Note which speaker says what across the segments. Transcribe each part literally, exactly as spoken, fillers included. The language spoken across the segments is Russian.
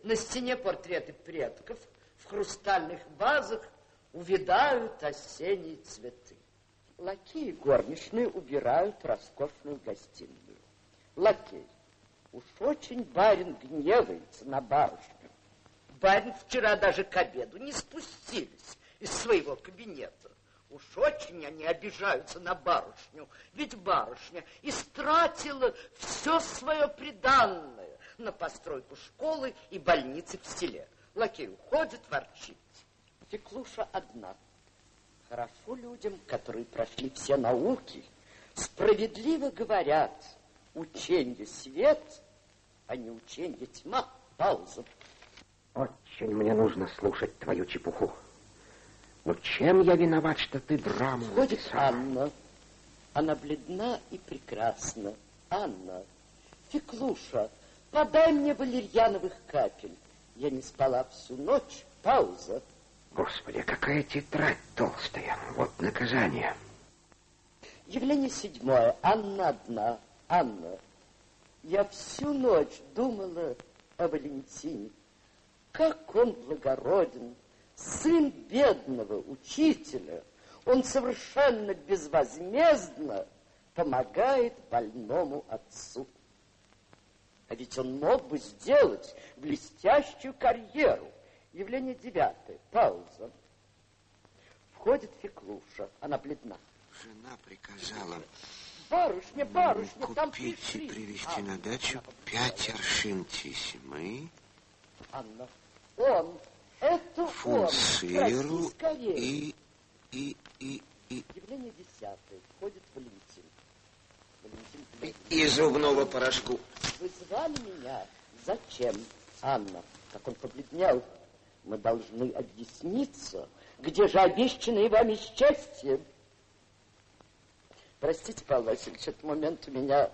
Speaker 1: На стене портреты предков, в хрустальных вазах увядают осенние цветы. Лакеи горничные убирают роскошную гостиную. Лакей. Уж очень барин гневается на барышню. Барин вчера даже к обеду не спустились из своего кабинета. Уж очень они обижаются на барышню. Ведь барышня истратила все свое приданное на постройку школы и больницы в селе. Лакей уходит, ворчит. Феклуша одна. Хорошо людям, которые прошли все науки, справедливо говорят, ученье свет, а не ученье тьма. Пауза.
Speaker 2: Очень мне нужно слушать твою чепуху. Но чем я виноват, что ты драму
Speaker 1: Входит
Speaker 2: написал?
Speaker 1: Анна. Она бледна и прекрасна. Анна, Феклуша, подай мне валерьяновых капель. Я не спала всю ночь. Пауза.
Speaker 2: Господи, какая тетрадь толстая. Вот наказание.
Speaker 1: Явление седьмое. Анна одна. Анна, я всю ночь думала о Валентине. Как он благороден. Сын бедного учителя. Он совершенно безвозмездно помогает больному отцу. А ведь он мог бы сделать блестящую карьеру. Явление девятое. Пауза. Входит Феклуша. Она бледна.
Speaker 3: Жена приказала...
Speaker 1: Барышня, барышня, там
Speaker 3: купить
Speaker 1: пришли.
Speaker 3: и привезти
Speaker 1: Анна,
Speaker 3: на дачу
Speaker 1: Анна,
Speaker 3: пять аршин тесьмы.
Speaker 1: Анна, он, это
Speaker 3: фунт
Speaker 1: он.
Speaker 3: сыру
Speaker 1: скорее.
Speaker 3: и, и, и, и...
Speaker 1: Явление десятое. Входит Валентин. Валентин
Speaker 3: И, и зубного порошку.
Speaker 1: Вы звали меня? Зачем? Анна, как он побледнел. Мы должны объясниться. Где же обещанное вами счастье? Простите, Павел Васильевич, этот момент у меня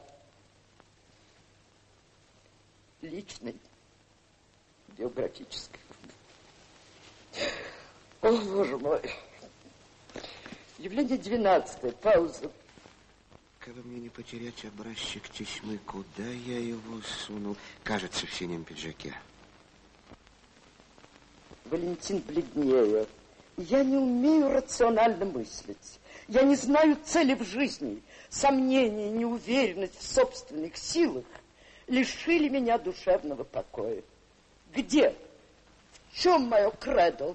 Speaker 1: личный, биографический. О, Боже мой. Явление двенадцатое. Пауза.
Speaker 3: Как бы мне не потерять образчик тесьмы, куда я его сунул? Кажется, в синем пиджаке.
Speaker 1: Валентин бледнее. Я не умею рационально мыслить. Я не знаю цели в жизни. Сомнения, неуверенность в собственных силах лишили меня душевного покоя. Где? В чем мое кредо?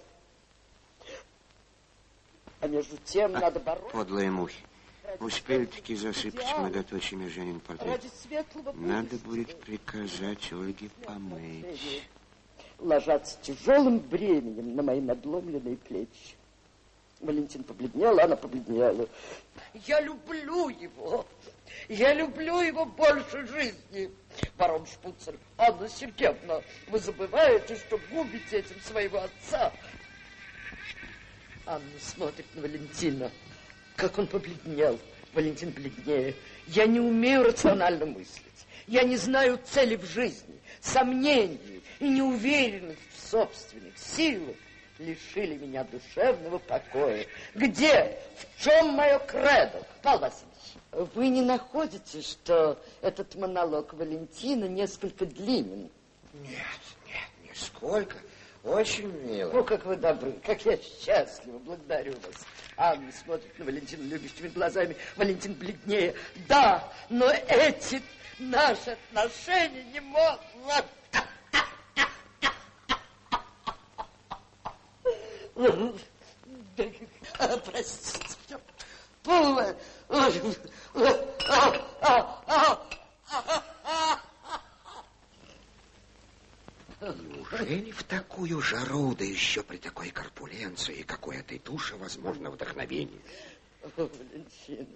Speaker 1: А между тем а, надо бороться.
Speaker 3: Подлые мухи. Успели-таки засыпать многоточиями Женин портрет. Надо будет приказать Ольге помыть.
Speaker 1: Ложатся тяжелым бременем на мои надломленные плечи. Валентин побледнела, она побледнела. Я люблю его. Я люблю его больше жизни. Барон Шпуцель, Анна Сергеевна, вы забываете, что губите этим своего отца. Анна смотрит на Валентина. Как он побледнел. Валентин бледнее. Я не умею рационально мыслить. Я не знаю цели в жизни. Сомнений и неуверенность в собственных силах лишили меня душевного покоя. Где? В чем мое кредо? Павел Васильевич, вы не находите, что этот монолог Валентина несколько длинен?
Speaker 4: Нет, нет, нисколько. Очень мило.
Speaker 1: Ну, как вы добры, как я счастлива, благодарю вас. Анна смотрит на Валентина любящими глазами. Валентин бледнее. Да, но эти наши отношения не могут... Простите.
Speaker 2: Неужели в такую жару, да еще при такой корпуленции, какой этой туши возможно вдохновение?
Speaker 1: Валентин,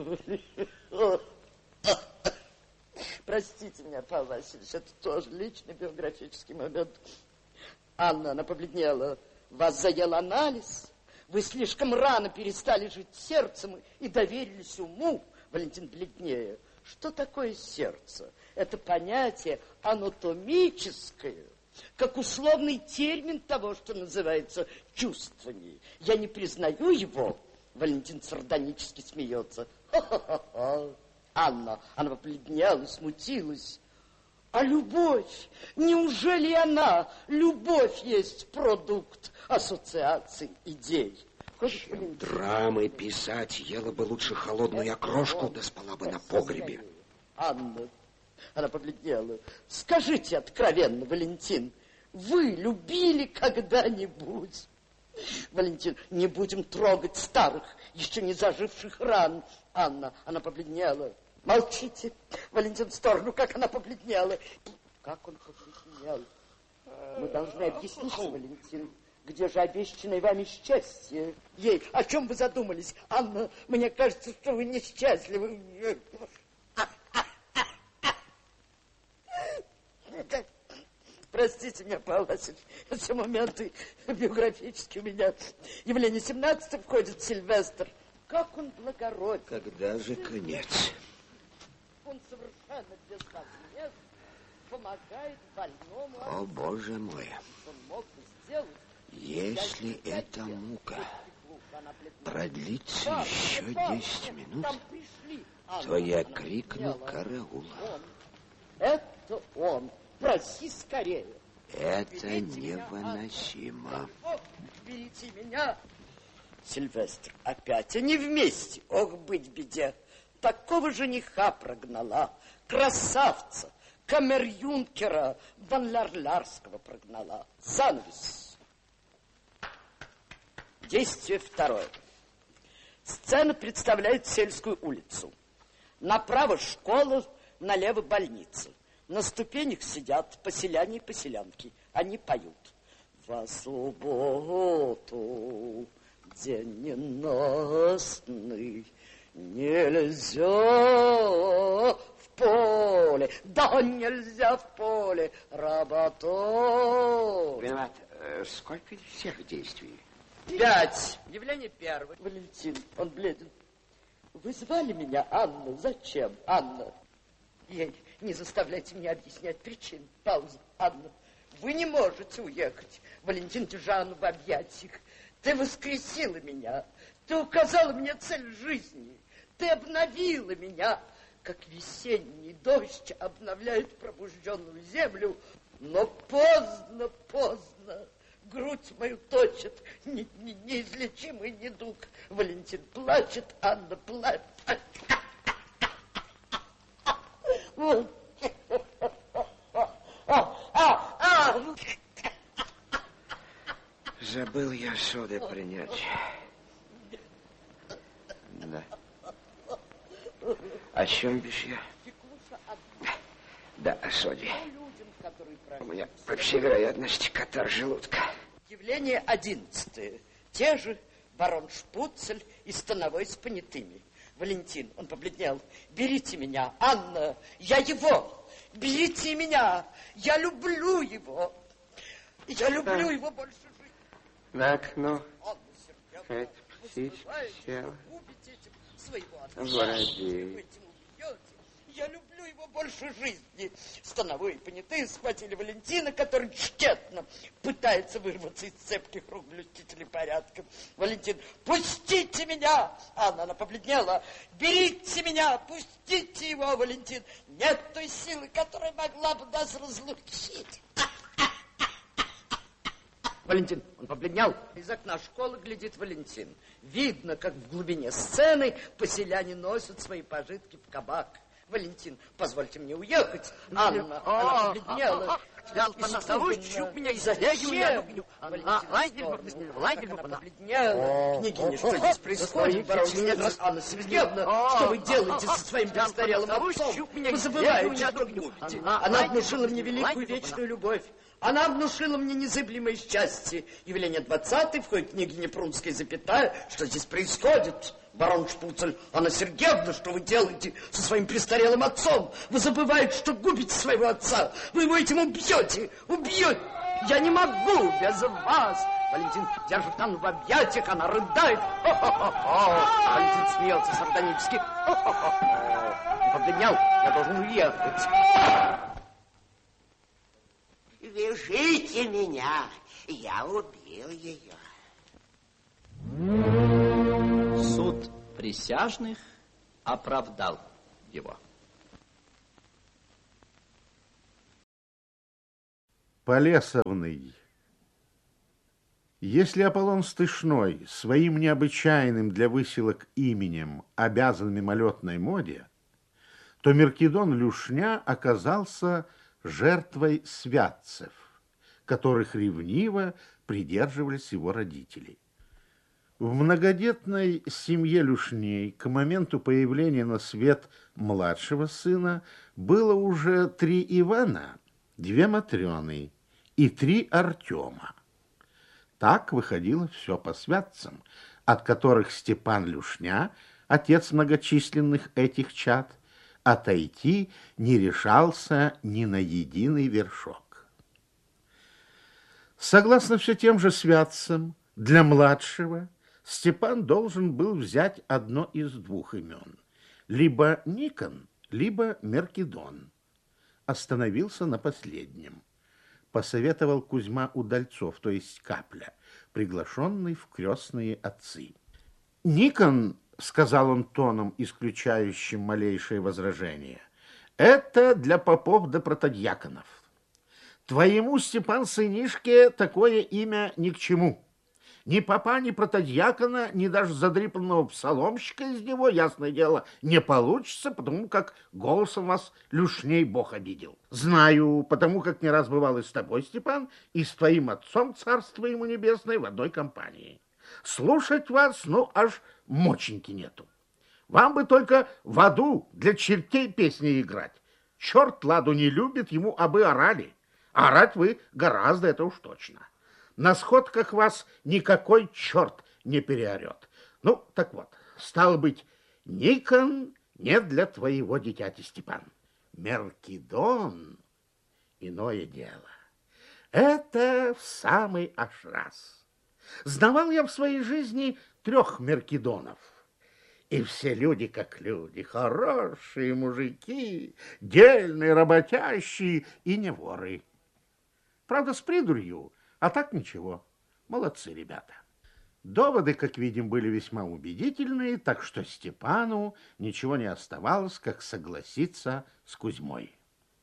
Speaker 1: простите меня, Павел Васильевич, это тоже личный биографический момент. Анна, она побледнела. Вас заел анализ. Вы слишком рано перестали жить сердцем и доверились уму. Валентин бледнее. Что такое сердце? Это понятие анатомическое, как условный термин того, что называется чувствами. Я не признаю его. Валентин сардонически смеется. Ха-ха-ха. Анна, она побледнела, смутилась. А любовь, неужели она, любовь есть продукт ассоциаций, идей?
Speaker 2: Чем драмы писать, ела бы лучше холодную окрошку, да спала бы на погребе.
Speaker 1: Анна, она побледнела. Скажите откровенно, Валентин, вы любили когда-нибудь? Валентин, не будем трогать старых, еще не заживших ран. Анна, она побледнела. Молчите. Валентин в сторону, как она побледнела. Как он побледнел. Мы должны объясниться, Валентин. Где же обещанное вами счастье? Ей, о чем вы задумались? Анна, мне кажется, что вы несчастливы. Простите меня, Павел Васильевич, эти моменты биографические у меня. Явление семнадцатое входит Сильвестр. Как он благороден.
Speaker 2: Когда же конец?
Speaker 1: Он совершенно без нас помогает больному.
Speaker 2: О, Боже мой.
Speaker 1: Он мог бы сделать.
Speaker 2: Если эта мука продлится еще десять минут, то я крикну караул.
Speaker 1: Это он. Проси скорее.
Speaker 2: Это невыносимо.
Speaker 1: Берите меня. Сильвестр, опять они вместе. Ох, быть беде. Такого жениха прогнала. Красавца. Камер-юнкера Ван Лярлярского прогнала. Занавес. Действие второе. Сцена представляет сельскую улицу. Направо школа, налево больница. На ступенях сидят поселяне и поселянки. Они поют. Во субботу, день ненастный, нельзя в поле, да нельзя в поле работать.
Speaker 2: Виноват, сколько всех действий?
Speaker 1: Пять. Явление первое. Валентин, он бледен. Вы звали меня, Анна? Зачем, Анна? Ей, не заставляйте меня объяснять причин. Пауза. Анна, вы не можете уехать. Валентин, держа в объятиях. Ты воскресила меня. Ты указала мне цель жизни. Ты обновила меня, как весенний дождь обновляет пробужденную землю. Но поздно, поздно. Грудь мою точит не, не, неизлечимый недуг. Валентин плачет, Анна плачет.
Speaker 2: Забыл я соды принять. Да. О чем бишь я? Да, о соде. У меня, по всей вероятности, катар желудка.
Speaker 1: Явление одиннадцатое. Те же барон Шпуцель и становой с понятыми. Валентин, он побледнел. Берите меня, Анна, я его. Берите меня, я люблю его. Я люблю его больше жизни.
Speaker 3: Так, ну, это птичка села. Воробей.
Speaker 1: Я люблю его больше жизни. Становые понятые схватили Валентина, который тщетно пытается вырваться из цепких рук блюстителей порядка. Валентин, пустите меня! Анна, она побледнела. Берите меня, пустите его, Валентин. Нет той силы, которая могла бы нас разлучить. Валентин, он побледнел. Из окна школы глядит Валентин. Видно, как в глубине сцены поселяне носят свои пожитки в кабак. Валентин, позвольте мне уехать. Анна, она побледнела. Щуп меня и затягивай огню. Она побледнела. Княгиня, что здесь происходит? Анна Сергеевна, что вы делаете со своим престарелым отцом? Вы забываете, что любите. Она внушила мне великую вечную любовь. Она внушила мне незыблемое счастье. Явление двадцатое, входит княгиня Прунская, запятая. Что здесь происходит? Барон Шпуцель, Анна Сергеевна, что вы делаете со своим престарелым отцом? Вы забываете, что губите своего отца. Вы его этим убьете, убьете. Я не могу без вас. Валентин держит Анну в объятиях, она рыдает. Хо-хо-хо-хо. Валентин смеется сардонически. Хо-хо-хо. Побледнел, я должен уехать.
Speaker 5: Вяжите меня, я убил ее.
Speaker 6: Суд присяжных оправдал его.
Speaker 7: Полесовный. Если Аполлон Стышной своим необычайным для выселок именем обязан мимолетной моде, то Меркидон Люшня оказался жертвой святцев, которых ревниво придерживались его родители. В многодетной семье Люшней к моменту появления на свет младшего сына было уже три Ивана, две Матрёны и три Артема. Так выходило все по святцам, от которых Степан Люшня, отец многочисленных этих чад, отойти не решался ни на единый вершок. Согласно все тем же святцам, для младшего Степан должен был взять одно из двух имен, либо Никон, либо Меркидон. Остановился на последнем. Посоветовал Кузьма Удальцов, то есть Капля, приглашенный в крестные отцы. «Никон, — сказал он тоном, исключающим малейшее возражение, — это для попов да протодьяконов. Твоему, Степан, сынишке, такое имя ни к чему. Ни попа, ни протодьякона, ни даже задрипанного псаломщика из него, ясное дело, не получится, потому как голосом вас Люшней Бог обидел. Знаю, потому как не раз бывал и с тобой, Степан, и с твоим отцом, царство ему небесное, в одной компании. Слушать вас, ну, аж моченьки нету. Вам бы только в аду для чертей песни играть. Черт ладу не любит, ему абы орали. А орать вы гораздо, это уж точно. На сходках вас никакой черт не переорет. Ну, так вот, стало быть, Никон не для твоего дитяти, Степан. Меркидон — иное дело. Это в самый аж раз. Знавал я в своей жизни трех Меркидонов. И все люди как люди, хорошие мужики, дельные, работящие и не воры. Правда, с придурью, а так ничего. Молодцы ребята. Доводы, как видим, были весьма убедительные, так что Степану ничего не оставалось, как согласиться с Кузьмой.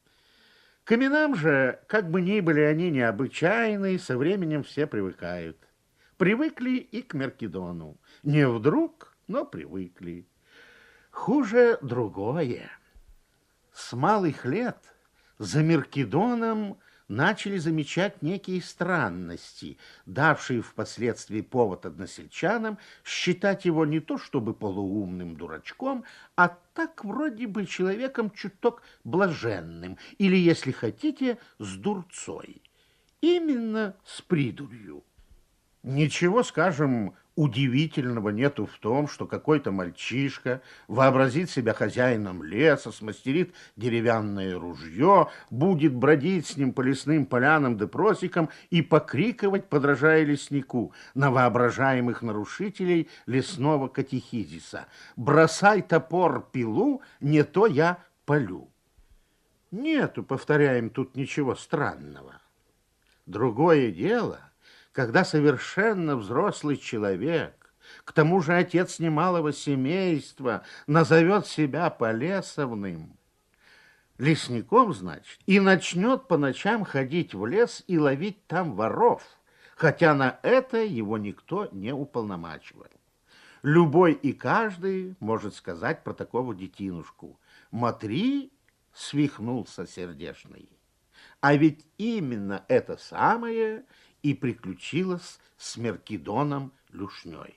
Speaker 7: К именам же, как бы ни были они необычайные, со временем все привыкают. Привыкли и к Меркидону. Не вдруг, но привыкли. Хуже другое. С малых лет за Меркидоном начали замечать некие странности, давшие впоследствии повод односельчанам считать его не то чтобы полуумным дурачком, а так вроде бы человеком чуток блаженным, или, если хотите, с дурцой. Именно с придурью. Ничего, скажем, удивительного нету в том, что какой-то мальчишка вообразит себя хозяином леса, смастерит деревянное ружье, будет бродить с ним по лесным полянам да просекам и покрикивать, подражая леснику, на воображаемых нарушителей лесного катехизиса: «Бросай топор, пилу, не то я палю». Нету, повторяем, тут ничего странного. Другое дело, когда совершенно взрослый человек, к тому же отец немалого семейства, назовет себя Полесовным, лесником, значит, и начнет по ночам ходить в лес и ловить там воров, хотя на это его никто не уполномачивал. Любой и каждый может сказать про такого детинушку: «Матри, свихнулся сердешный». А ведь именно это самое и приключилось с Меркидоном Люшней.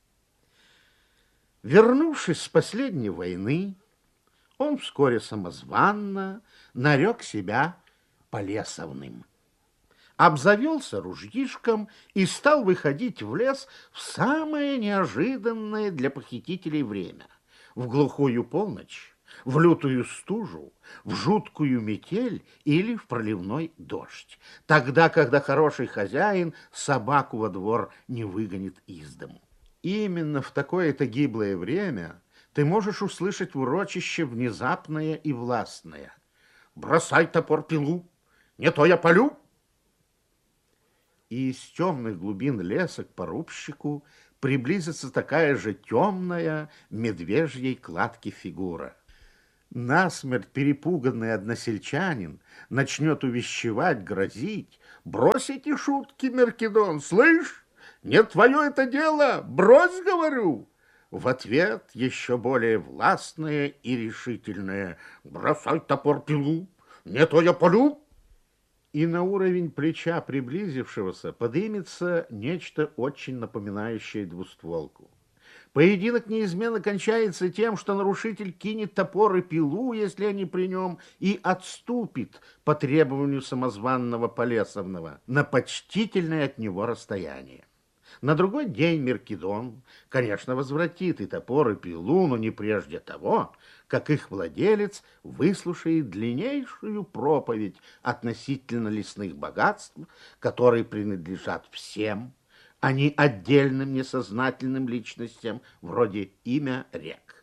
Speaker 7: Вернувшись с последней войны, он вскоре самозванно нарек себя Полесовным. Обзавелся ружьишком и стал выходить в лес в самое неожиданное для похитителей время, в глухую полночь, в лютую стужу, в жуткую метель или в проливной дождь, тогда, когда хороший хозяин собаку во двор не выгонит из дому. Именно в такое-то гиблое время ты можешь услышать в урочище внезапное и властное: «Бросай топор, пилу, не то я палю». И из темных глубин леса к порубщику приблизится такая же темная медвежьей кладки фигура. Насмерть перепуганный односельчанин начнет увещевать, грозить. Бросите шутки, Меркидон, слышь? Не твое это дело, брось, говорю. В ответ еще более властное и решительное: бросай топор, пилу, не то я полю. И на уровень плеча приблизившегося подымется нечто очень напоминающее двустволку. Поединок неизменно кончается тем, что нарушитель кинет топор и пилу, если они при нем, и отступит по требованию самозванного Полесовного на почтительное от него расстояние. На другой день Меркидон, конечно, возвратит и топор, и пилу, но не прежде того, как их владелец выслушает длиннейшую проповедь относительно лесных богатств, которые принадлежат всем, а не отдельным несознательным личностям, вроде имя рек.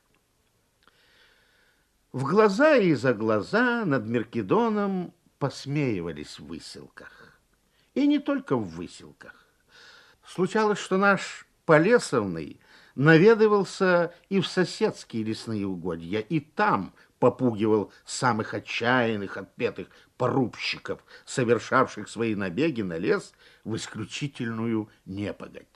Speaker 7: В глаза и за глаза над Меркидоном посмеивались в выселках. И не только в выселках. Случалось, что наш Полесовный наведывался и в соседские лесные угодья, и там попугивал самых отчаянных, отпетых порубщиков, совершавших свои набеги на лес в исключительную непогодь.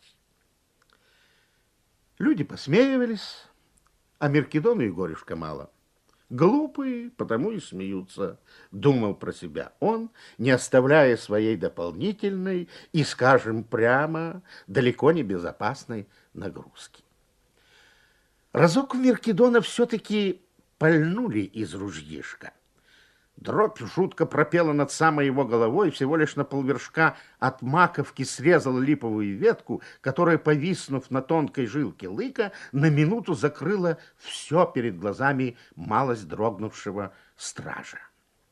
Speaker 7: Люди посмеивались, а Меркидону и горюшка мало. Глупые, потому и смеются, думал про себя он, не оставляя своей дополнительной и, скажем прямо, далеко не безопасной нагрузки. Разок в Меркидона все-таки пальнули из ружьишка. Дробь жутко пропела над самой его головой, всего лишь на полвершка от маковки срезала липовую ветку, которая, повиснув на тонкой жилке лыка, на минуту закрыла все перед глазами малость дрогнувшего стража.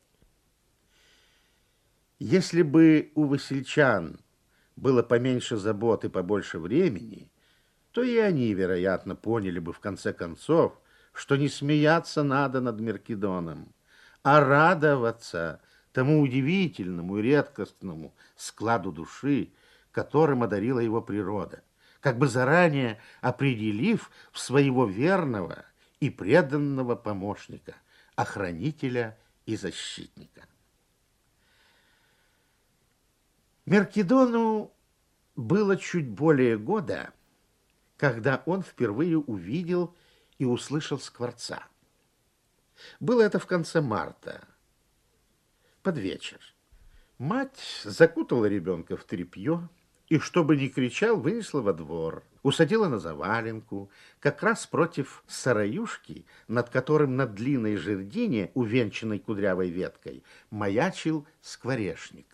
Speaker 7: Если бы у васильчан было поменьше забот и побольше времени, то и они, вероятно, поняли бы в конце концов, что не смеяться надо над Меркидоном, а радоваться тому удивительному и редкостному складу души, которым одарила его природа, как бы заранее определив в своего верного и преданного помощника, охранителя и защитника. Меркидону было чуть более года, когда он впервые увидел и услышал скворца. Было это в конце марта, под вечер. Мать закутала ребенка в тряпье и, чтобы не кричал, вынесла во двор, усадила на заваленку, как раз против сараюшки, над которым на длинной жердине, увенчанной кудрявой веткой, маячил скворечник.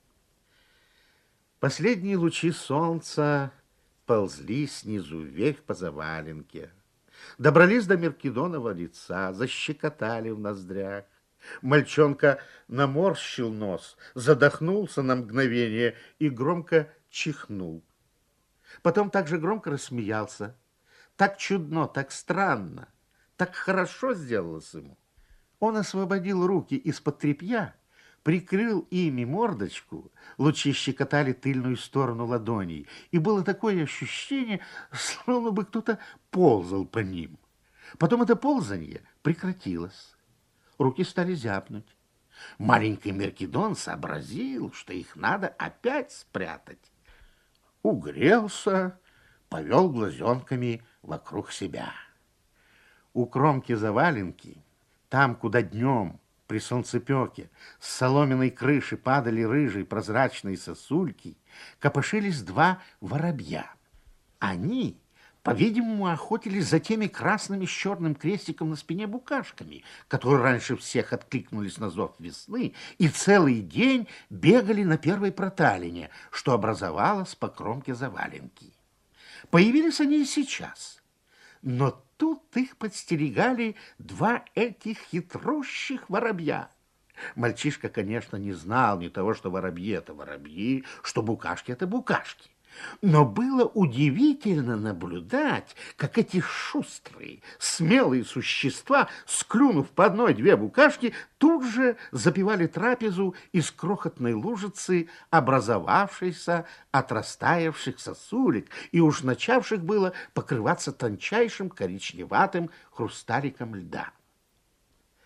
Speaker 7: Последние лучи солнца ползли снизу вверх по заваленке, добрались до Меркидонова лица, защекотали в ноздрях. Мальчонка наморщил нос, задохнулся на мгновение и громко чихнул. Потом также громко рассмеялся. Так чудно, так странно, так хорошо сделалось ему. Он освободил руки из-под тряпья, прикрыл ими мордочку, лучи щекотали тыльную сторону ладоней, и было такое ощущение, словно бы кто-то ползал по ним. Потом это ползанье прекратилось. Руки стали зябнуть. Маленький Меркидон сообразил, что их надо опять спрятать. Угрелся, повел глазенками вокруг себя. У кромки заваленки, там, куда днем при солнцепеке с соломенной крыши падали рыжие прозрачные сосульки, копошились два воробья. Они, по-видимому, охотились за теми красными с черным крестиком на спине букашками, которые раньше всех откликнулись на зов весны и целый день бегали на первой проталине, что образовалось по кромке заваленки. Появились они и сейчас, но тут их подстерегали два этих хитрущих воробья. Мальчишка, конечно, не знал ни того, что воробьи — это воробьи, что букашки — это букашки. Но было удивительно наблюдать, как эти шустрые, смелые существа, склюнув по одной-две букашки, тут же запивали трапезу из крохотной лужицы, образовавшейся от растаявших сосулек и уж начавших было покрываться тончайшим коричневатым хрусталиком льда.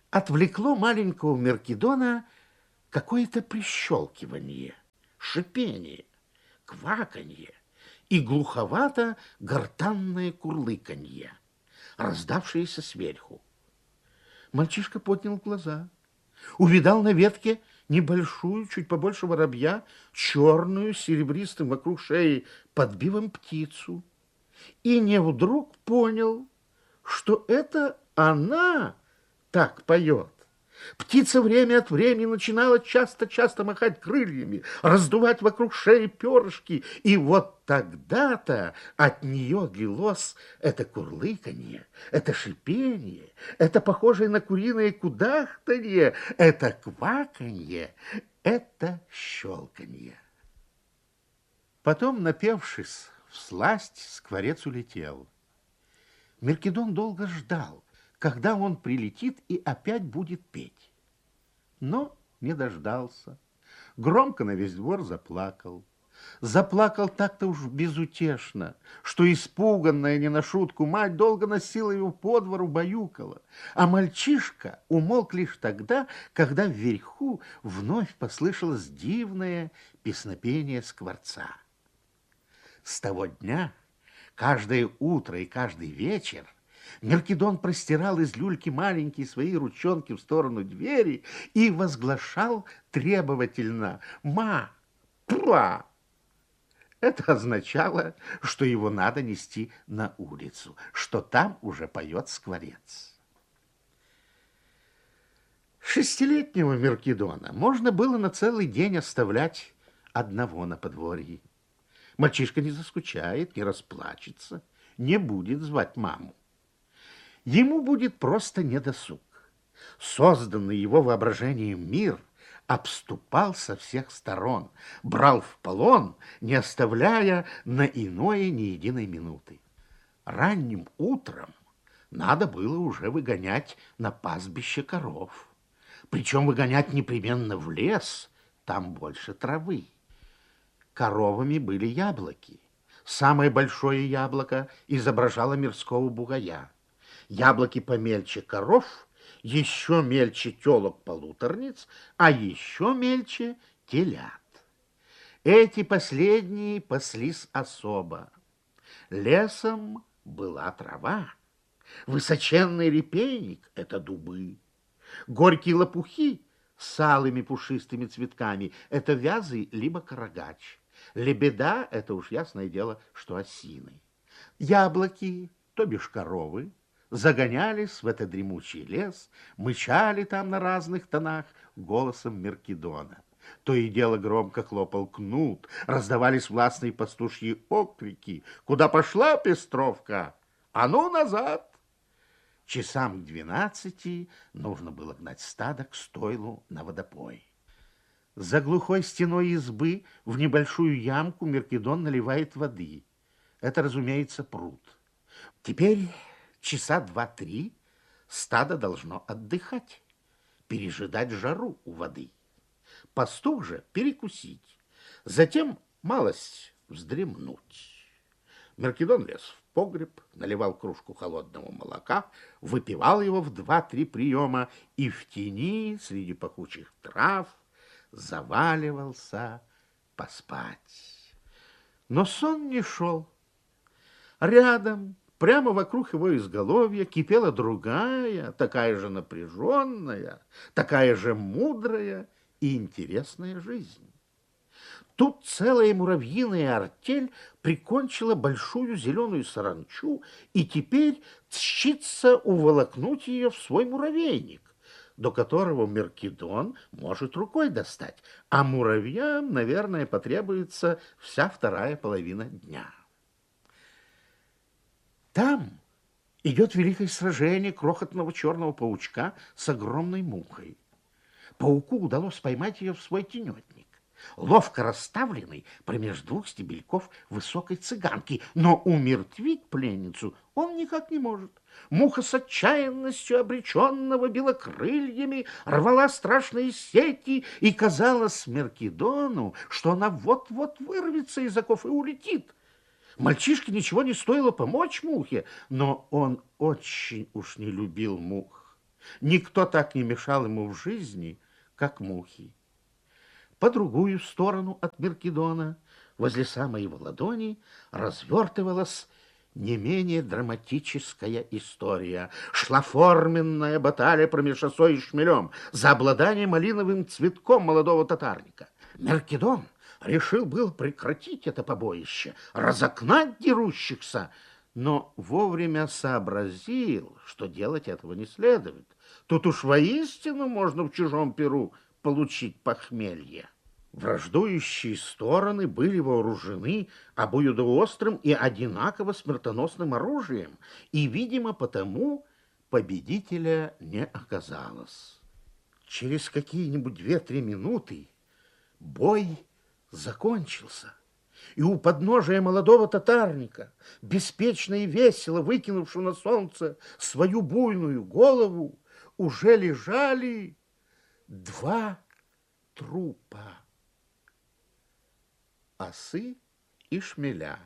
Speaker 7: отвлекло маленького Меркидона какое-то прищелкивание, шипение, кваканье и глуховато-гортанное курлыканье, раздавшееся сверху. Мальчишка поднял глаза, увидал на ветке небольшую, чуть побольше воробья, черную, серебристым вокруг шеи подбивом птицу, и не вдруг понял, что это она так поет. Птица время от времени начинала часто-часто махать крыльями, раздувать вокруг шеи перышки, и вот тогда-то от нее лилось это курлыканье, это шипение, это похожее на куриное кудахтанье, это кваканье, это щелканье. Потом, напевшись всласть, скворец улетел. Меркидон долго ждал, когда он прилетит и опять будет петь. Но не дождался. Громко на весь двор заплакал. Заплакал так-то уж безутешно, что испуганная не на шутку мать долго носила его по двору, баюкала. А мальчишка умолк лишь тогда, когда вверху вновь послышалось дивное песнопение скворца. С того дня, каждое утро и каждый вечер Меркидон простирал из люльки маленькие свои ручонки в сторону двери и возглашал требовательно «Ма! Пра!». Это означало, что его надо нести на улицу, что там уже поет скворец. Шестилетнего Меркидона можно было на целый день оставлять одного на подворье. Мальчишка не заскучает, не расплачется, не будет звать маму. Ему будет просто недосуг. Созданный его воображением мир обступал со всех сторон, брал в полон, не оставляя на иное ни единой минуты. Ранним утром надо было уже выгонять на пастбище коров. Причем выгонять непременно в лес, там больше травы. Коровами были яблоки. Самое большое яблоко изображало мирского бугая. Яблоки помельче коров, еще мельче телок-полуторниц, а еще мельче телят. Эти последние паслись особо. Лесом была трава, высоченный репейник — это дубы, горькие лопухи с алыми пушистыми цветками — это вязы либо карагач, лебеда — это уж ясное дело, что осины. Яблоки, то бишь коровы, загонялись в этот дремучий лес, мычали там на разных тонах голосом Меркидона. То и дело громко хлопал кнут, раздавались властные пастушьи окрики: «Куда пошла пестровка? А ну, назад!» Часам к двенадцати нужно было гнать стадо к стойлу на водопой. За глухой стеной избы в небольшую ямку Меркидон наливает воды. Это, разумеется, пруд. Теперь часа два-три стадо должно отдыхать, пережидать жару у воды. Пастух же перекусить, затем малость вздремнуть. Меркидон лез в погреб, наливал кружку холодного молока, выпивал его в два-три приема и в тени среди пахучих трав заваливался поспать. Но сон не шел. Рядом, прямо вокруг его изголовья, кипела другая, такая же напряженная, такая же мудрая и интересная жизнь. Тут целая муравьиная артель прикончила большую зеленую саранчу и теперь тщится уволокнуть ее в свой муравейник, до которого Меркидон может рукой достать, а муравьям, наверное, потребуется вся вторая половина дня. Там идет великое сражение крохотного черного паучка с огромной мухой. Пауку удалось поймать ее в свой тенетник, ловко расставленный промеж двух стебельков высокой цыганки, но умертвить пленницу он никак не может. Муха с отчаянностью обреченного била крыльями, рвала страшные сети, и казалось Меркидону, что она вот-вот вырвется из оков и улетит. Мальчишке ничего не стоило помочь мухе, но он очень уж не любил мух. Никто так не мешал ему в жизни, как мухи. По другую сторону от Меркидона, возле самой его ладони, развертывалась не менее драматическая история. Шла форменная баталия промеж осой и шмелем за обладание малиновым цветком молодого татарника. Меркидон решил был прекратить это побоище, разогнать дерущихся, но вовремя сообразил, что делать этого не следует. Тут уж воистину можно в чужом перу получить похмелье. Враждующие стороны были вооружены обоюдоострым и одинаково смертоносным оружием, и, видимо, потому победителя не оказалось. Через какие-нибудь две-три минуты бой закончился, и у подножия молодого татарника, беспечно и весело выкинувшего на солнце свою буйную голову, уже лежали два трупа — осы и шмеля.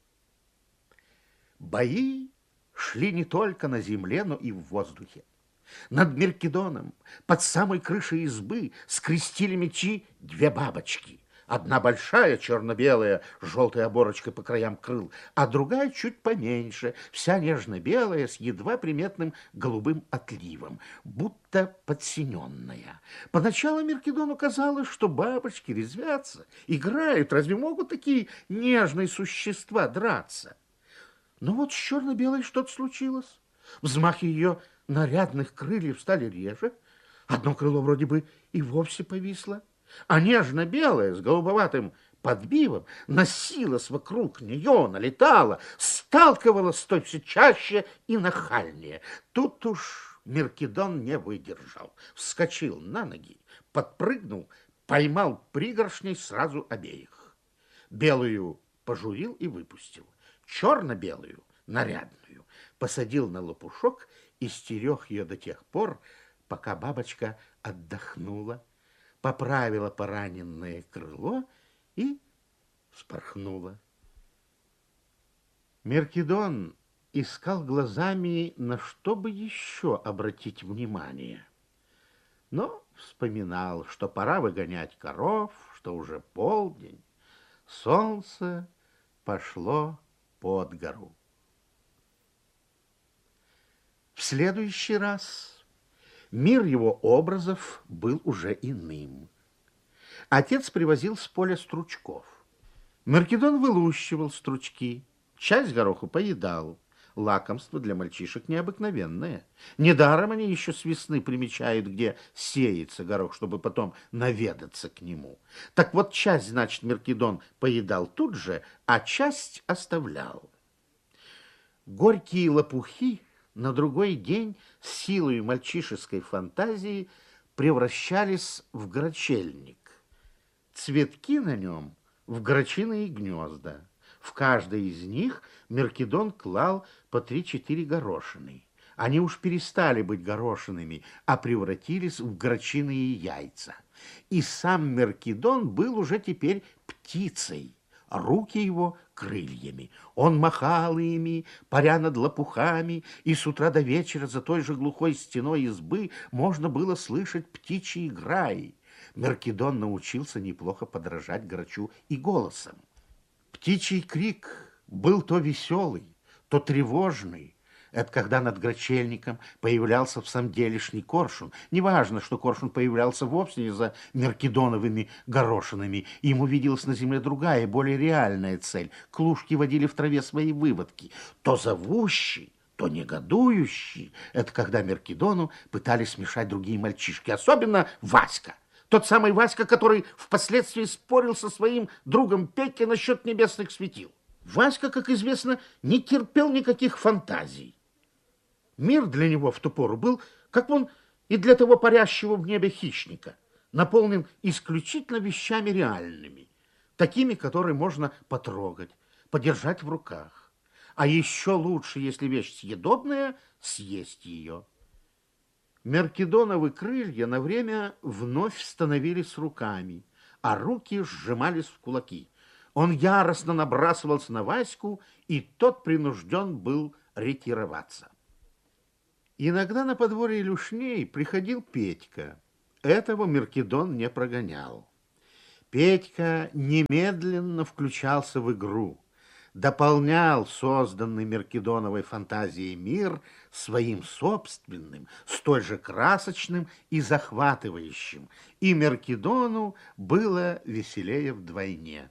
Speaker 7: Бои шли не только на земле, но и в воздухе. Над Меркидоном, под самой крышей избы, скрестили мечи две бабочки. Одна большая, черно-белая, с желтой оборочкой по краям крыл, а другая чуть поменьше, вся нежно-белая, с едва приметным голубым отливом, будто подсиненная. Поначалу Меркидону казалось, что бабочки резвятся, играют. Разве могут такие нежные существа драться? Но вот с черно-белой что-то случилось. Взмахи ее нарядных крыльев стали реже. Одно крыло вроде бы и вовсе повисло, а нежно-белая с голубоватым подбивом носилась вокруг нее, налетала, сталкивалась с той все чаще и нахальнее. Тут уж Меркидон не выдержал, вскочил на ноги, подпрыгнул, поймал пригоршней сразу обеих. Белую пожурил и выпустил, черно-белую, нарядную, посадил на лопушок и стерег ее до тех пор, пока бабочка отдохнула, поправила пораненное крыло и вспорхнула. Меркидон искал глазами, на что бы еще обратить внимание, но вспоминал, что пора выгонять коров, что уже полдень, солнце пошло под гору. В следующий раз мир его образов был уже иным. Отец привозил с поля стручков. Меркидон вылущивал стручки, часть гороху поедал. Лакомство для мальчишек необыкновенное. Недаром они еще с весны примечают, где сеется горох, чтобы потом наведаться к нему. Так вот, часть, значит, Меркидон поедал тут же, а часть оставлял. Горькие лопухи на другой день силой мальчишеской фантазии превращались в грачельник. Цветки на нем в грачиные гнезда. В каждой из них Меркидон клал по три-четыре горошины. Они уж перестали быть горошинами, а превратились в грачиные яйца. И сам Меркидон был уже теперь птицей, руки его крыльями. Он махал ими, паря над лопухами, и с утра до вечера за той же глухой стеной избы можно было слышать птичьи граи. Меркидон научился неплохо подражать грачу и голосом. Птичий крик был то веселый, то тревожный. Это когда над грачельником появлялся в самом делешний коршун. Неважно, что коршун появлялся вовсе не за меркидоновыми горошинами. Ему виделась на земле другая, более реальная цель. Клушки водили в траве свои выводки. То зовущий, то негодующий. Это когда Меркидону пытались смешать другие мальчишки. Особенно Васька. Тот самый Васька, который впоследствии спорил со своим другом Петей насчет небесных светил. Васька, как известно, не терпел никаких фантазий. Мир для него в ту пору был, как он и для того парящего в небе хищника, наполнен исключительно вещами реальными, такими, которые можно потрогать, подержать в руках. А еще лучше, если вещь съедобная, съесть ее. Меркидоновы крылья на время вновь становились руками, а руки сжимались в кулаки. Он яростно набрасывался на Ваську, и тот принужден был ретироваться. Иногда на подворье Люшней приходил Петька. Этого Меркидон не прогонял. Петька немедленно включался в игру, дополнял созданный Меркидоновой фантазией мир своим собственным, столь же красочным и захватывающим, и Меркидону было веселее вдвойне.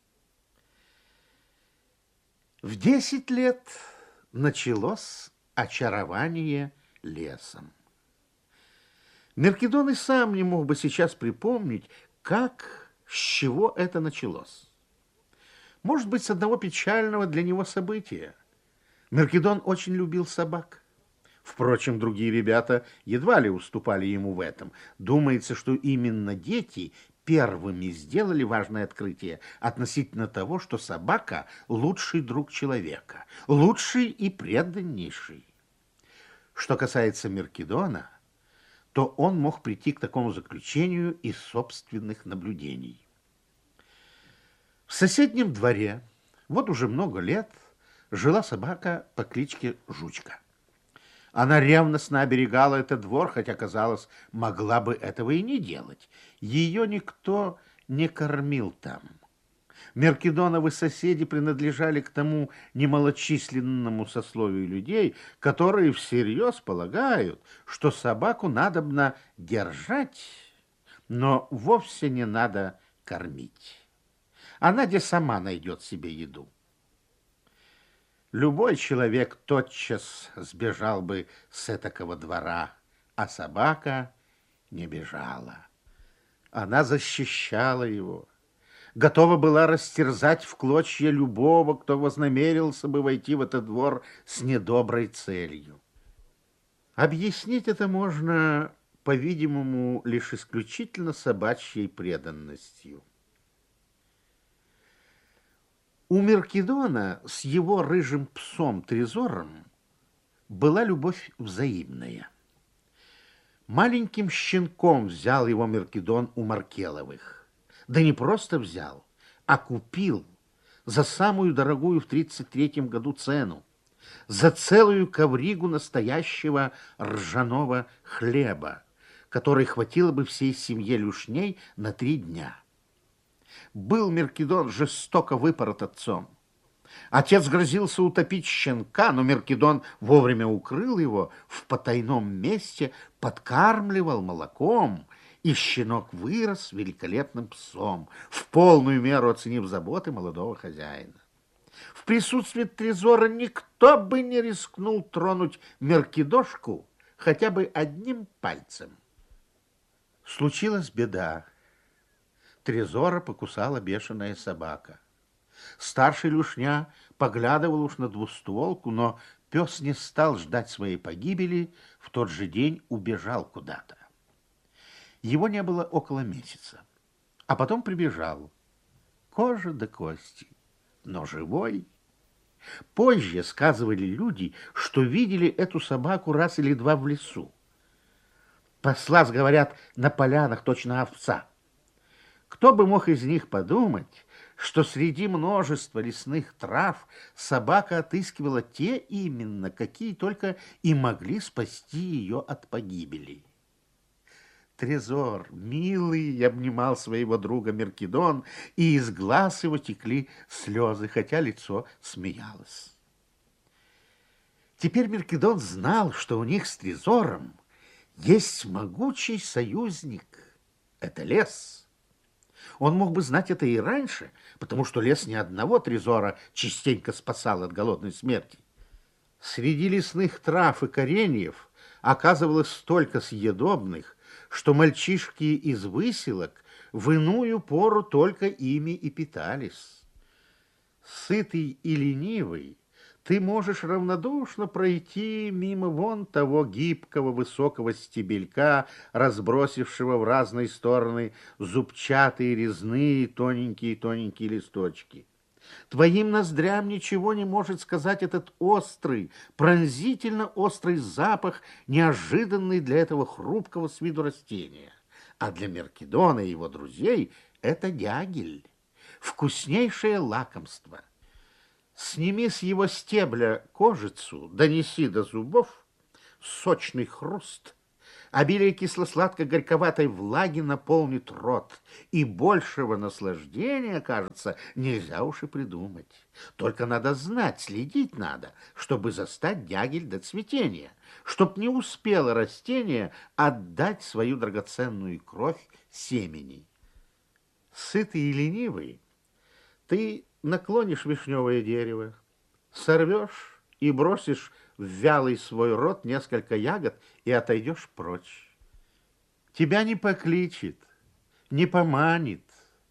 Speaker 7: В десять лет началось очарование лесом. Меркидон и сам не мог бы сейчас припомнить, как, с чего это началось. Может быть, с одного печального для него события. Меркидон очень любил собак. Впрочем, другие ребята едва ли уступали ему в этом. Думается, что именно дети первыми сделали важное открытие относительно того, что собака – лучший друг человека, лучший и преданнейший. Что касается Меркидона, то он мог прийти к такому заключению из собственных наблюдений. В соседнем дворе, вот уже много лет, жила собака по кличке Жучка. Она ревностно оберегала этот двор, хотя, казалось, могла бы этого и не делать. Ее никто не кормил там. Меркидоновы соседи принадлежали к тому немалочисленному сословию людей, которые всерьез полагают, что собаку надобно держать, но вовсе не надо кормить. Она где сама найдет себе еду. Любой человек тотчас сбежал бы с этакого двора, а собака не бежала. Она защищала его, готова была растерзать в клочья любого, кто вознамерился бы войти в этот двор с недоброй целью. Объяснить это можно, по-видимому, лишь исключительно собачьей преданностью. У Меркидона с его рыжим псом Трезором была любовь взаимная. Маленьким щенком взял его Меркидон у Маркеловых. Да не просто взял, а купил за самую дорогую в тридцать третьем году цену, за целую ковригу настоящего ржаного хлеба, который хватило бы всей семье Люшней на три дня. Был Меркидон жестоко выпорот отцом. Отец грозился утопить щенка, но Меркидон вовремя укрыл его в потайном месте, подкармливал молоком, и щенок вырос великолепным псом, в полную меру оценив заботы молодого хозяина. В присутствии Трезора никто бы не рискнул тронуть Меркидошку хотя бы одним пальцем. Случилась беда. Трезора покусала бешеная собака. Старший Люшня поглядывал уж на двустволку, но пес не стал ждать своей погибели, в тот же день убежал куда-то. Его не было около месяца, а потом прибежал. Кожа до кости, но живой. Позже сказывали люди, что видели эту собаку раз или два в лесу. Паслась, говорят, на полянах точно овца. Кто бы мог из них подумать, что среди множества лесных трав собака отыскивала те именно, какие только и могли спасти ее от погибели. Трезор, милый, обнимал своего друга Меркидон, и из глаз его текли слезы, хотя лицо смеялось. Теперь Меркидон знал, что у них с Трезором есть могучий союзник – это лес. Он мог бы знать это и раньше, потому что лес ни одного Трезора частенько спасал от голодной смерти. Среди лесных трав и кореньев оказывалось столько съедобных, что мальчишки из выселок в иную пору только ими и питались. Сытый и ленивый, ты можешь равнодушно пройти мимо вон того гибкого высокого стебелька, разбросившего в разные стороны зубчатые, резные, тоненькие-тоненькие листочки. Твоим ноздрям ничего не может сказать этот острый, пронзительно острый запах, неожиданный для этого хрупкого с виду растения. А для Меркидона и его друзей это дягель, вкуснейшее лакомство. Сними с его стебля кожицу, донеси до зубов, сочный хруст, обилие кисло-сладко-горьковатой влаги наполнит рот, и большего наслаждения, кажется, нельзя уж и придумать. Только надо знать, следить надо, чтобы застать дягель до цветения, чтоб не успело растение отдать свою драгоценную кровь семени. Сытый и ленивый, ты наклонишь вишневое дерево, сорвешь и бросишь в вялый свой рот несколько ягод и отойдешь прочь. Тебя не покличет, не поманит,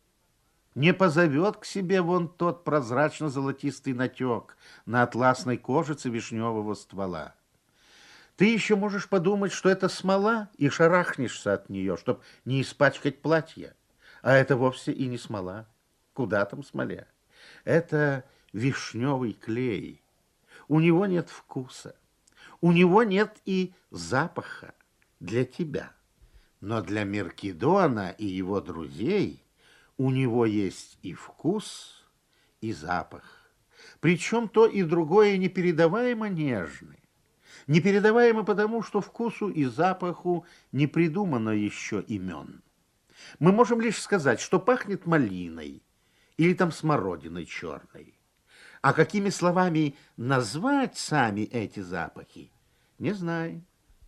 Speaker 7: не позовет к себе вон тот прозрачно-золотистый натек на атласной кожице вишневого ствола. Ты еще можешь подумать, что это смола, и шарахнешься от нее, чтобы не испачкать платье. А это вовсе и не смола. Куда там смоле? Это вишневый клей. У него нет вкуса. У него нет и запаха для тебя. Но для Меркидона и его друзей у него есть и вкус, и запах. Причем то и другое непередаваемо нежны. Непередаваемо потому, что вкусу и запаху не придумано еще имен. Мы можем лишь сказать, что пахнет малиной или там смородиной черной. А какими словами назвать сами эти запахи, не знаем.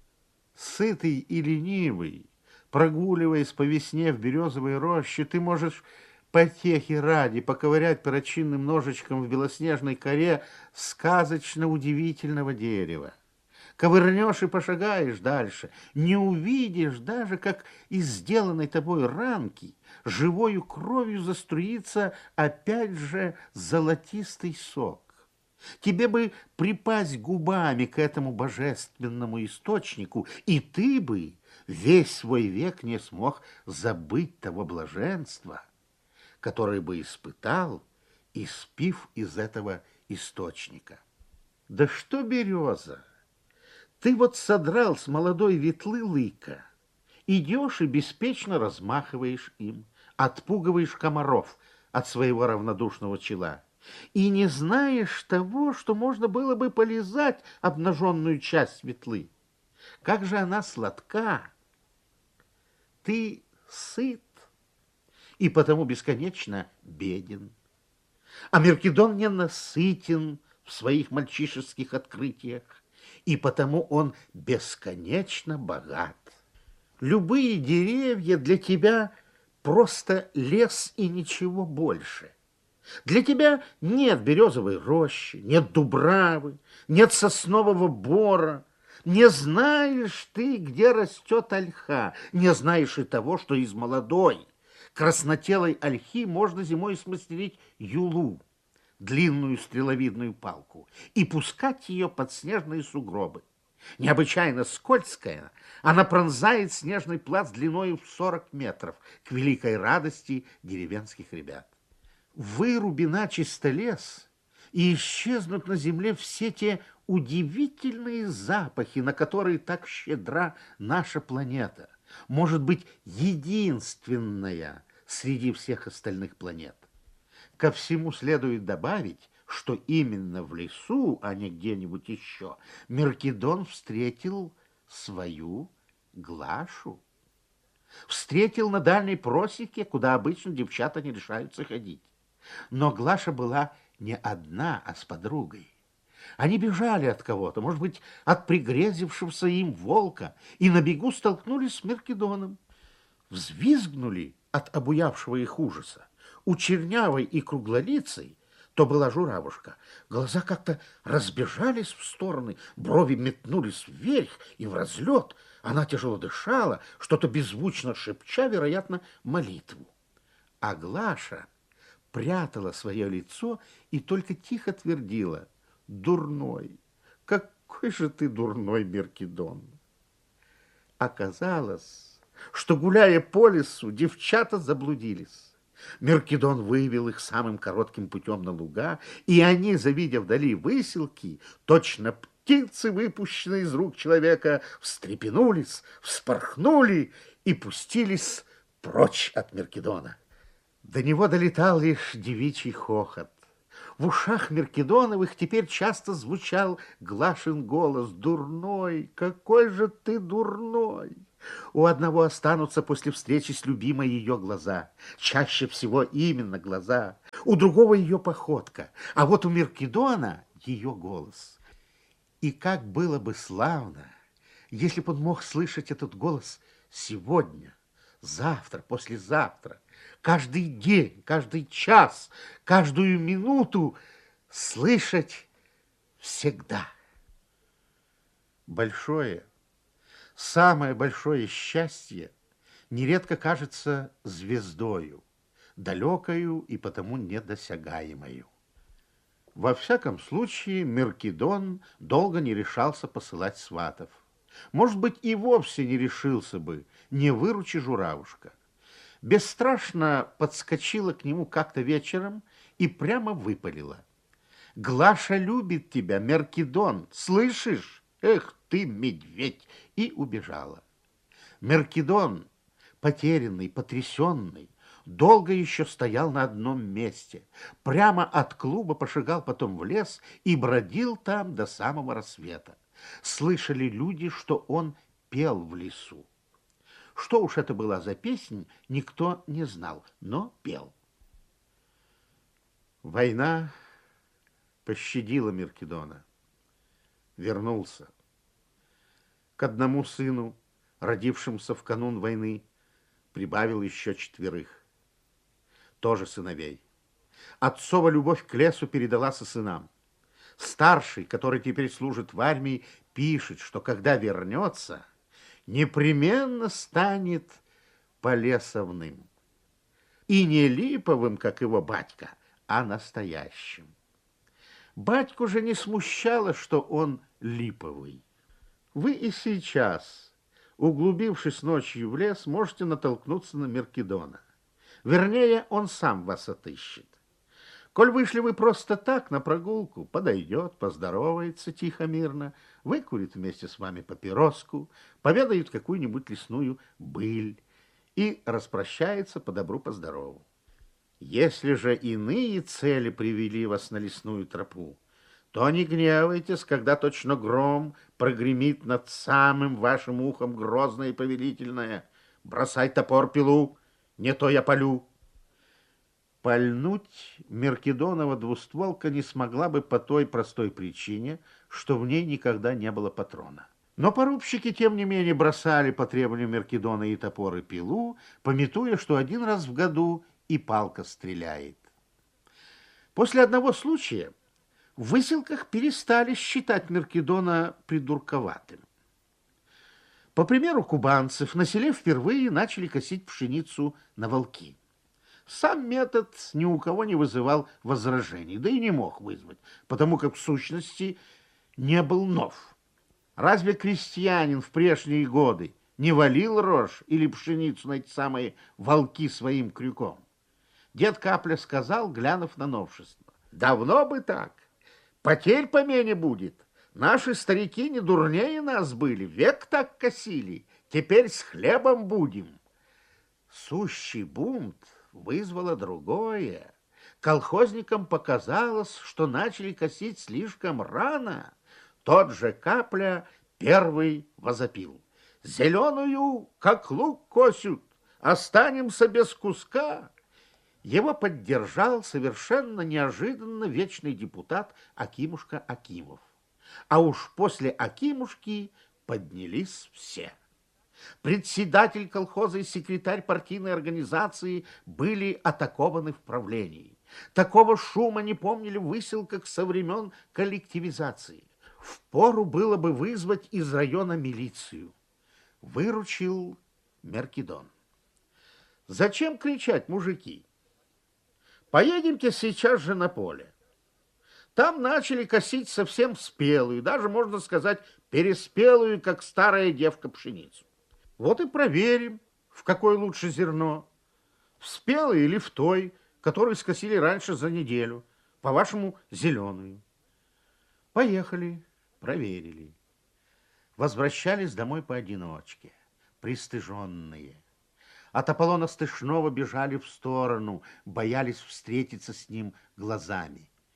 Speaker 7: Сытый и ленивый, прогуливаясь по весне в березовой роще, ты можешь потехи ради поковырять перочинным ножичком в белоснежной коре сказочно удивительного дерева. Ковырнешь и пошагаешь дальше, не увидишь даже, как из сделанной тобой ранки живою кровью заструится опять же золотистый сок. Тебе бы припасть губами к этому божественному источнику, и ты бы весь свой век не смог забыть того блаженства, которое бы испытал, испив из этого источника. Да что береза! Ты вот содрал с молодой ветлы лыка, идешь и беспечно размахиваешь им, отпугиваешь комаров от своего равнодушного чела, и не знаешь того, что можно было бы полизать обнаженную часть ветлы. Как же она сладка! Ты сыт и потому бесконечно беден. А Меркидон не насытен в своих мальчишеских открытиях, и потому он бесконечно богат. Любые деревья для тебя просто лес и ничего больше. Для тебя нет березовой рощи, нет дубравы, нет соснового бора. Не знаешь ты, где растет ольха, не знаешь и того, что из молодой краснотелой ольхи можно зимой смастерить юлу, длинную стреловидную палку, и пускать ее под снежные сугробы. Необычайно скользкая, она пронзает снежный плац длиною в сорок метров, к великой радости деревенских ребят. Выруби начисто лес, и исчезнут на земле все те удивительные запахи, на которые так щедра наша планета, может быть, единственная среди всех остальных планет. Ко всему следует добавить, что именно в лесу, а не где-нибудь еще, Меркидон встретил свою Глашу. Встретил на дальней просеке, куда обычно девчата не решаются ходить. Но Глаша была не одна, а с подругой. Они бежали от кого-то, может быть, от пригрезившегося им волка, и на бегу столкнулись с Меркидоном. Взвизгнули от обуявшего их ужаса. У чернявой и круглолицей, то была журавушка, глаза как-то разбежались в стороны, брови метнулись вверх и в разлет. Она тяжело дышала, что-то беззвучно шепча, вероятно, молитву. А Глаша прятала свое лицо и только тихо твердила: «Дурной, какой же ты дурной, Меркидон!» Оказалось, что, гуляя по лесу, девчата заблудились. Меркидон вывел их самым коротким путем на луга, и они, завидя вдали выселки, точно птицы, выпущенные из рук человека, встрепенулись, вспорхнули и пустились прочь от Меркидона. До него долетал лишь девичий хохот. В ушах Меркедоновых теперь часто звучал Глашин голос: «Дурной, какой же ты дурной!» У одного останутся после встречи с любимой ее глаза, чаще всего именно глаза, у другого ее походка, а вот у Меркедона ее голос. И как было бы славно, если бы он мог слышать этот голос сегодня, завтра, послезавтра, каждый день, каждый час, каждую минуту слышать всегда. Большое, самое большое счастье нередко кажется звездою, далекою и потому недосягаемою. Во всяком случае, Меркедон долго не решался посылать сватов. Может быть, и вовсе не решился бы, не выручи журавушка. Бесстрашно подскочила к нему как-то вечером и прямо выпалила: «Глаша любит тебя, Меркедон, слышишь? Эх ты, медведь!» И убежала. Меркедон, потерянный, потрясенный, долго еще стоял на одном месте, прямо от клуба пошагал потом в лес и бродил там до самого рассвета. Слышали люди, что он пел в лесу. Что уж это была за песнь, никто не знал, но пел. Война пощадила Меркедона. Вернулся. К одному сыну, родившемуся в канун войны, прибавил еще четверых. Тоже сыновей. Отцова любовь к лесу передалась и сынам. Старший, который теперь служит в армии, пишет, что когда вернется, непременно станет Полесовным. И не липовым, как его батька, а настоящим. Батьку же не смущало, что он липовый. Вы и сейчас, углубившись ночью в лес, можете натолкнуться на Меркедона. Вернее, он сам вас отыщет. Коль вышли вы просто так на прогулку, подойдет, поздоровается тихо-мирно, выкурит вместе с вами папироску, поведает какую-нибудь лесную быль и распрощается по добру, по здорову. Если же иные цели привели вас на лесную тропу, то не гневайтесь, когда точно гром прогремит над самым вашим ухом грозное и повелительное: «Бросай топор, пилу, не то я палю». Пальнуть Меркедонова двустволка не смогла бы по той простой причине, что в ней никогда не было патрона. Но порубщики, тем не менее, бросали по требованию Меркедона и топор, и пилу, памятуя, что один раз в году и палка стреляет. После одного случая в выселках перестали считать Меркедона придурковатым. По примеру кубанцев, на селе впервые начали косить пшеницу на волки. Сам метод ни у кого не вызывал возражений, да и не мог вызвать, потому как в сущности не был нов. Разве крестьянин в прежние годы не валил рожь или пшеницу на эти самые волки своим крюком? Дед Капля сказал, глянув на новшество: «Давно бы так. Потерь помене будет. Наши старики не дурнее нас были, век так косили. Теперь с хлебом будем». Сущий бунт вызвало другое. Колхозникам показалось, что начали косить слишком рано. Тот же Капля первый возопил: «Зеленую, как лук косят, останемся без куска». Его поддержал совершенно неожиданно вечный депутат Акимушка Акимов. А уж после Акимушки поднялись все. Председатель колхоза и секретарь партийной организации были атакованы в правлении. Такого шума не помнили в выселках со времен коллективизации. Впору было бы вызвать из района милицию. Выручил Меркедон. Зачем кричать, мужики? Поедемте сейчас же на поле. Там начали косить совсем спелую, даже, можно сказать, переспелую, как старая девка, пшеницу. Вот и проверим, в какое лучше зерно. В спелой или в той, которую скосили раньше за неделю, по-вашему, зеленую. Поехали, проверили. Возвращались домой поодиночке, пристыженные. От Аполлона Стышного бежали в сторону, боялись встретиться с ним глазами.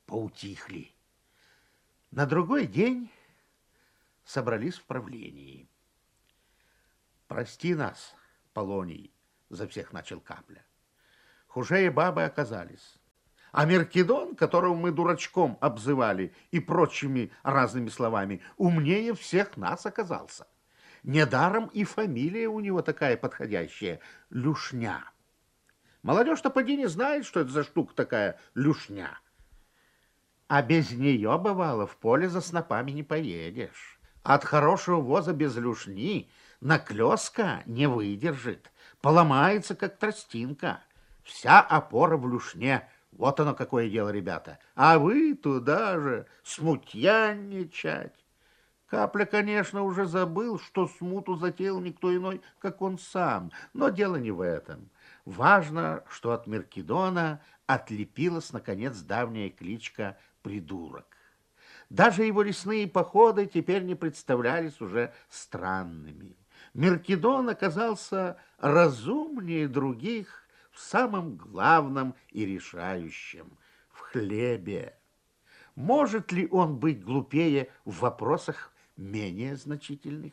Speaker 7: поутихли. На другой день собрались в правлении. «Прости нас, Полоний», — за всех начал Капля. «Хужее бабы оказались. А Меркидон, которого мы дурачком обзывали и прочими разными словами, умнее всех нас оказался. Недаром и фамилия у него такая подходящая — Люшня. Молодежь-то поди не знает, что это за штука такая Люшня. А без нее, бывало, в поле за снопами не поедешь. От хорошего воза без люшни наклёска не выдержит, поломается, как тростинка. Вся опора в люшне. Вот оно какое дело, ребята. А вы туда же смутьянничать». Капля, конечно, уже забыл, что смуту затеял никто иной, как он сам. Но дело не в этом. Важно, что от Меркидона отлепилась, наконец, давняя кличка «Придурок». Даже его лесные походы теперь не представлялись уже странными. Меркидон оказался разумнее других в самом главном и решающем — в хлебе. Может ли он быть глупее в вопросах менее значительных?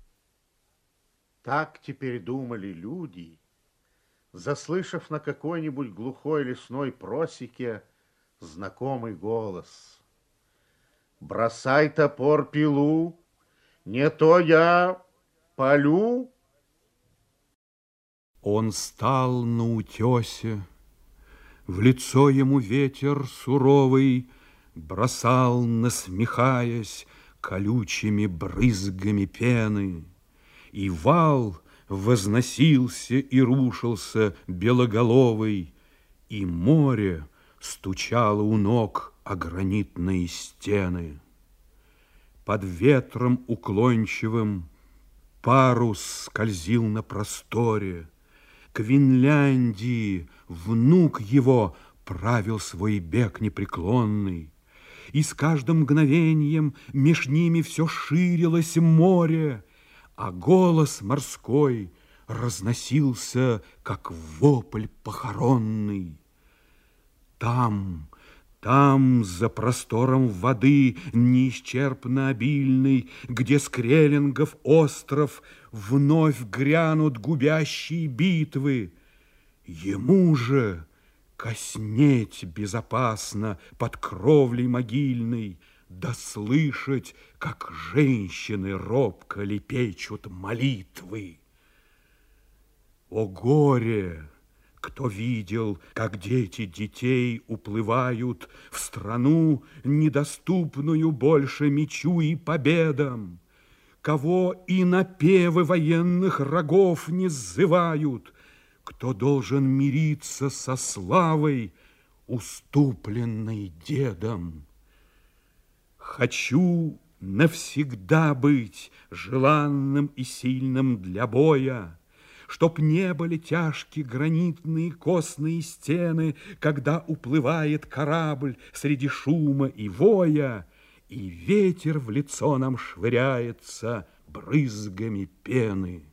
Speaker 7: Так теперь думали люди, заслышав на какой-нибудь глухой лесной просеке знакомый голос: «Бросай топор, пилу, не то я полю».
Speaker 8: Он стал на утесе, в лицо ему ветер суровый бросал, насмехаясь, колючими брызгами пены, и вал возносился и рушился белоголовый, и море стучало у ног о гранитные стены. Под ветром уклончивым парус скользил на просторе. К Винляндии внук его правил свой бег непреклонный, и с каждым мгновением меж ними все ширилось море, а голос морской разносился, как вопль похоронный. Там, там, за простором воды неисчерпно обильный, где Скреллингов остров вновь грянут губящие битвы, ему же коснеть безопасно под кровлей могильной, да слышать, как женщины робко лепечут молитвы. О горе! Кто видел, как дети детей уплывают в страну, недоступную больше мечу и победам? Кого и напевы военных рогов не сзывают? Кто должен мириться со славой, уступленной дедом? Хочу навсегда быть желанным и сильным для боя, чтоб не были тяжкие гранитные костные стены, когда уплывает корабль среди шума и воя, и ветер в лицо нам швыряется брызгами пены.